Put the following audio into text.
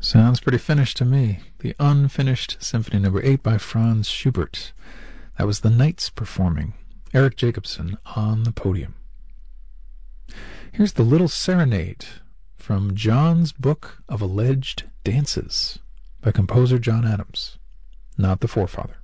Sounds pretty finished to me. The Unfinished Symphony No. 8 by Franz Schubert. That was the Knights performing. Eric Jacobson on the podium. Here's the Little Serenade from John's Book of Alleged Dances by composer John Adams, not the forefather.